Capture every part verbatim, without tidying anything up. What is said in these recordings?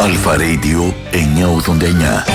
Αλφα Radio εννιακόσια ογδόντα εννιά.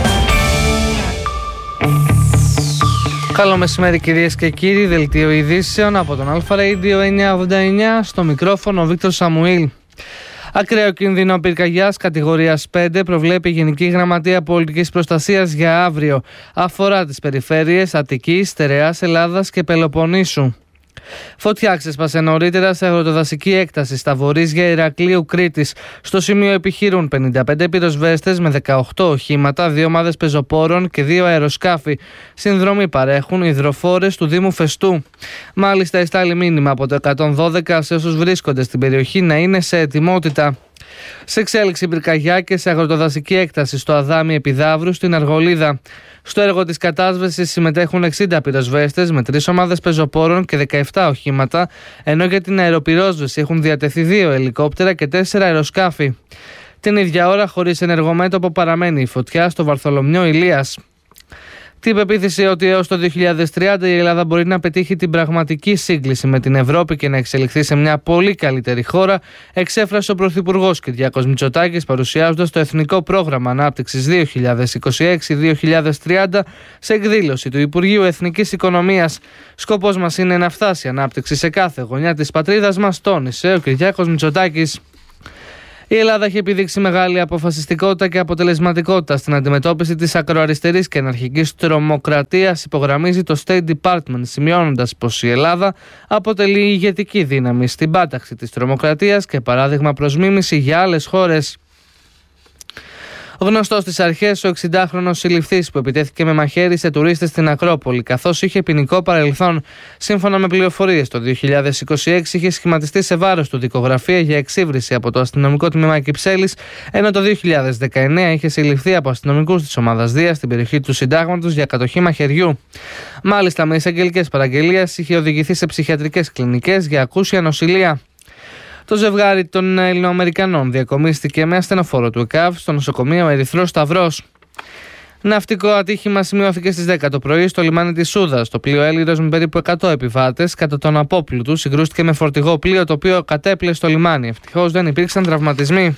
Καλό μεσημέρι κυρίες και κύριοι, δελτίο ειδήσεων από τον Αλφα Radio εννιακόσια ογδόντα εννιά, στο μικρόφωνο ο Βίκτορ Σαμουήλ. Ακραίο κίνδυνο πυρκαγιάς κατηγορίας πέντε προβλέπει η Γενική Γραμματεία Πολιτικής Προστασίας για αύριο. Αφορά τις περιφέρειες Αττικής, Στερεάς, Ελλάδας και Πελοποννήσου. Φωτιά ξέσπασε νωρίτερα σε αγροτοδασική έκταση στα βορείζια Ηρακλείου Κρήτης. Στο σημείο επιχειρούν πενήντα πέντε πυροσβέστες με δεκαοκτώ οχήματα, δύο ομάδες πεζοπόρων και δύο αεροσκάφη. Συνδρομή παρέχουν υδροφόρες του Δήμου Φεστού. Μάλιστα, εστάλει μήνυμα από το εκατόν δώδεκα σε όσους βρίσκονται στην περιοχή να είναι σε ετοιμότητα. Σε εξέλιξη πυρκαγιά και σε αγροτοδασική έκταση στο Αδάμι Επιδαύρου στην Αργολίδα. Στο έργο της κατάσβεσης συμμετέχουν εξήντα πυροσβέστες με τρεις ομάδες πεζοπόρων και δεκαεπτά οχήματα, ενώ για την αεροπυρόσβεση έχουν διατεθεί δύο ελικόπτερα και τέσσερα αεροσκάφη. Την ίδια ώρα, χωρίς ενεργομέτωπο, παραμένει η φωτιά στο Βαρθολομιό Ηλίας. Την πεποίθηση ότι έως το δύο χιλιάδες τριάντα η Ελλάδα μπορεί να πετύχει την πραγματική σύγκληση με την Ευρώπη και να εξελιχθεί σε μια πολύ καλύτερη χώρα, εξέφρασε ο Πρωθυπουργός Κυριάκος Μητσοτάκης παρουσιάζοντας το Εθνικό Πρόγραμμα Ανάπτυξης δύο χιλιάδες είκοσι έξι δύο χιλιάδες τριάντα σε εκδήλωση του Υπουργείου Εθνικής Οικονομίας. Σκοπός μας είναι να φτάσει η ανάπτυξη σε κάθε γωνιά της πατρίδας μας, τόνισε ο Κυριάκος Μητσοτάκης. Η Ελλάδα έχει επιδείξει μεγάλη αποφασιστικότητα και αποτελεσματικότητα στην αντιμετώπιση της ακροαριστερής και αναρχικής τρομοκρατίας, υπογραμμίζει το State Department, σημειώνοντας πως η Ελλάδα αποτελεί ηγετική δύναμη στην πάταξη της τρομοκρατίας και παράδειγμα προς μίμηση για άλλες χώρες. Γνωστός στις αρχές, ο εξηντάχρονος συλληφθής που επιτέθηκε με μαχαίρι σε τουρίστες στην Ακρόπολη, καθώς είχε ποινικό παρελθόν. Σύμφωνα με πληροφορίες, το δύο χιλιάδες είκοσι έξι είχε σχηματιστεί σε βάρος του δικογραφία για εξύβριση από το αστυνομικό τμήμα Κυψέλης, ενώ το δύο χιλιάδες δεκαεννέα είχε συλληφθεί από αστυνομικούς της ομάδας Δία στην περιοχή του Συντάγματος για κατοχή μαχαιριού. Μάλιστα, με εισαγγελικές παραγγελίες είχε οδηγηθεί σε ψυχιατρικές κλινικές για ακούσια νοσηλεία. Το ζευγάρι των Ελληνοαμερικανών διακομίστηκε με ασθενοφόρο του ΕΚΑΒ στο νοσοκομείο Ερυθρός Σταυρός. Ναυτικό ατύχημα σημειώθηκε στις δέκα το πρωί στο λιμάνι της Σούδας. Το πλοίο Έλυρος με περίπου εκατό επιβάτες κατά τον απόπλου του συγκρούστηκε με φορτηγό πλοίο το οποίο κατέπλε στο λιμάνι. Ευτυχώς δεν υπήρξαν τραυματισμοί.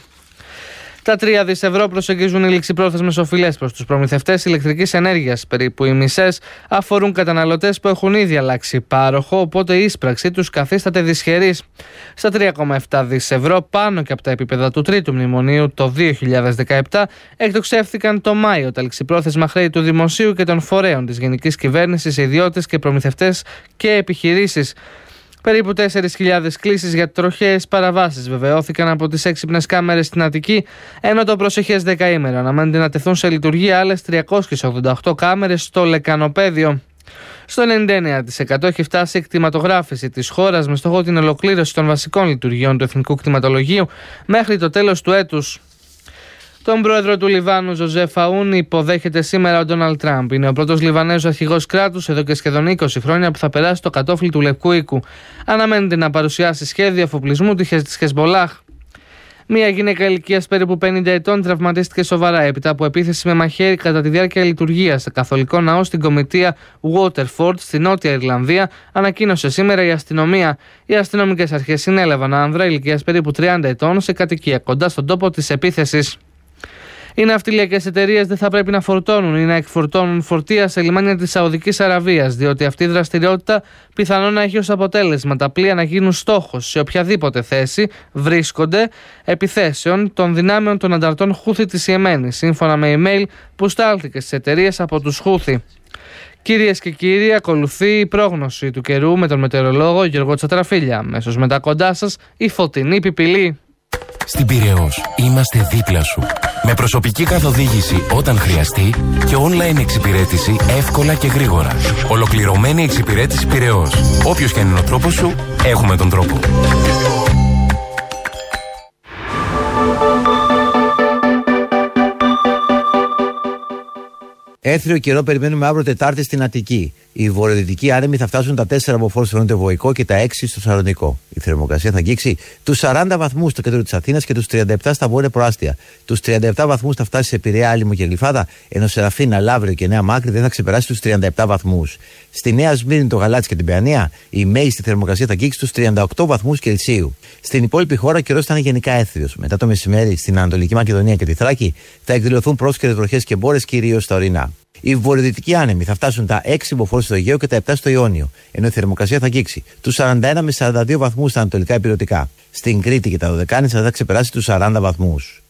Τα τρία δις ευρώ προσεγγίζουν οι ληξιπρόθεσμες οφειλές προς τους προμηθευτές ηλεκτρικής ενέργειας. Περίπου οι μισές αφορούν καταναλωτές που έχουν ήδη αλλάξει πάροχο, οπότε η ίσπραξή τους καθίσταται δυσχερής. Στα τρία κόμμα επτά δις ευρώ, πάνω και από τα επίπεδα του τρίτου μνημονίου το δύο χιλιάδες δεκαεπτά, εκτοξεύτηκαν το Μάιο τα ληξιπρόθεσμα χρέη του Δημοσίου και των φορέων της Γενικής Κυβέρνησης, ιδιώτες και προμηθευτές και επιχειρήσεις. Περίπου τέσσερις χιλιάδες κλήσεις για τροχαίες παραβάσεις βεβαιώθηκαν από τις έξυπνες κάμερες στην Αττική, ενώ το προσεχές δεκαήμερο αναμένεται να τεθούν σε λειτουργία άλλες τριακόσιες ογδόντα οκτώ κάμερες στο Λεκανοπέδιο. Στο ενενήντα εννέα τοις εκατό έχει φτάσει η κτηματογράφηση της χώρας με στόχο την ολοκλήρωση των βασικών λειτουργιών του Εθνικού Κτηματολογίου μέχρι το τέλος του έτους. Τον πρόεδρο του Λιβάνου, Ζωζεφ Αούν, υποδέχεται σήμερα ο Ντόναλντ Τραμπ. Είναι ο πρώτος Λιβανέζος αρχηγός κράτους εδώ και σχεδόν είκοσι χρόνια που θα περάσει το κατόφλι του Λευκού Οίκου. Αναμένεται να παρουσιάσει σχέδιο αφοπλισμού της Χεσμολάχ. Μία γυναίκα ηλικίας περίπου πενήντα ετών τραυματίστηκε σοβαρά έπειτα από επίθεση με μαχαίρι κατά τη διάρκεια λειτουργίας σε καθολικό ναό στην κομιτεία Waterford στη Νότια Ιρλανδία, ανακοίνωσε σήμερα η αστυνομία. Οι αστυνομικές αρχές συνέλαβαν άνδρα ηλικίας περίπου τριάντα ετών σε κατοικία κοντά στον τόπο της επίθεσης. Οι ναυτιλιακές εταιρείες δεν θα πρέπει να φορτώνουν ή να εκφορτώνουν φορτία σε λιμάνια της Σαουδικής Αραβίας, διότι αυτή η δραστηριότητα πιθανόν να έχει ως αποτέλεσμα τα πλοία να γίνουν στόχος σε οποιαδήποτε θέση βρίσκονται επιθέσεων των δυνάμεων των ανταρτών Χούθη της Ιεμένης, σύμφωνα με email που στάλθηκε στις εταιρείες από τους Χούθη. Κυρίες και κύριοι, ακολουθεί η πρόγνωση του καιρού με τον μετεωρολόγο Γιώργο Τσατραφίλια. Αμέσως μετά κοντά σας η φωτεινή πιπηλή. Στην Πειραιώς είμαστε δίπλα σου. Με προσωπική καθοδήγηση όταν χρειαστεί και online εξυπηρέτηση εύκολα και γρήγορα. Ολοκληρωμένη εξυπηρέτηση Πειραιώς. Όποιος και αν είναι ο τρόπος σου, έχουμε τον τρόπο. Έθριο καιρό περιμένουμε αύριο Τετάρτη στην Αττική. Οι βορειοδυτικοί άνεμοι θα φτάσουν τα τέσσερα μποφόρ στο νότιο-βορικό και τα έξι στο Σαλονικό. Η θερμοκρασία θα αγγίξει τους σαράντα βαθμούς στο κέντρο της Αθήνας και τους τριάντα επτά στα βόρεια προάστια. Τους τριάντα επτά βαθμούς θα φτάσει σε Πειραιά, Άλυμο και Γλυφάδα, ενώ σε Ραφίνα, Λαύριο και Νέα Μάκρη δεν θα ξεπεράσει τους τριάντα επτά βαθμούς. Στη Νέα Σμύρνη, το Γαλάτσι και την Παιανία, η μέγιστη θερμοκρασία θα αγγίξει τους τριάντα οκτώ βαθμούς Κελσίου. Στην υπόλοιπη χώρα ο καιρός θα είναι γενικά έθριος. Μετά το μεσημέρι στην Ανατολική Μακεδονία και τη Θράκη θα εκδηλωθούν πρόσκαιρες βροχές και μπόρες, κυρίως στα ορεινά. Οι βορειοδυτικοί άνεμοι θα φτάσουν τα έξι μποφόρ στο Αιγαίο και τα επτά στο Ιόνιο, ενώ η θερμοκρασία θα αγγίξει τους σαράντα ένα με σαράντα δύο βαθμούς στα ανατολικά υπηρετικά. Στην Κρήτη και τα Δωδεκάνησα θα ξεπεράσει τους σαράντα βαθμούς.